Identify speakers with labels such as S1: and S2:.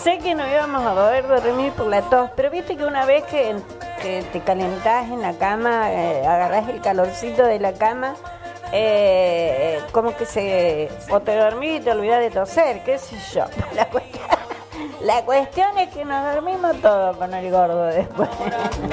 S1: pensé que no íbamos a poder dormir por la tos, pero viste que una vez que te calentás en la cama, agarrás el calorcito de la cama, como que o te dormís y te olvidás de toser, qué sé yo. La cuestión es que nos dormimos todos con el gordo después.